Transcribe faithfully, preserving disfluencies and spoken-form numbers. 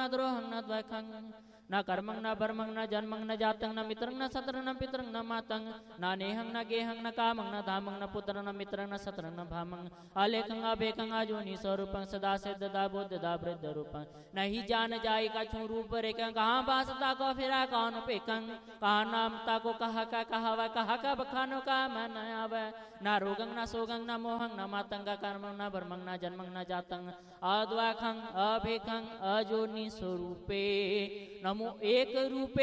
द्रोहं न द्वैखं न कर्मं न भर्मं न जन्मं न जातं न मित्रं न सत्रं न पितरं न मातं न नेहं न गेहं न कामं न धामं न पुत्रं न मित्रं न सत्रं न भामं अलेखं अभेखं अजूनि स्वरूपं सदा सिद्धदा बुद्धदा वृद्ध रूपं नहीं जान जाय कछु रूप रेखं कहाँ बासता को फिरा कौन पेखं कहाँ नाम ता को कहा का कहावा कहा का बखानो का मन आवे न रोगं न सोगं न मोहं न मातं का कर्मं न भर्मं न जन्मं न जातं अद्वाखं अभेखं अजोनि स्वरूपे नमो एक रूपे